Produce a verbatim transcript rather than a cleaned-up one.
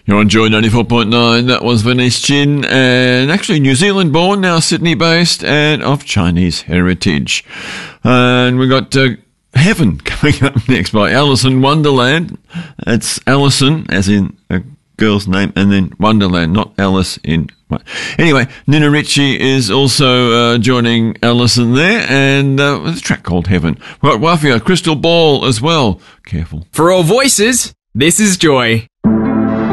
You're on Joy ninety-four point nine. That was Venice Chin, and actually New Zealand born, now Sydney based, and of Chinese heritage. And we got uh, Heaven coming up next by Alison Wonderland. It's Alison, as in a girl's name, and then Wonderland, not Alice in... Anyway, Nina Ricci is also uh, joining Alison there, and uh, there's a track called Heaven. We've got Wafia, Crystal Ball as well. Careful. For all voices, this is Joy.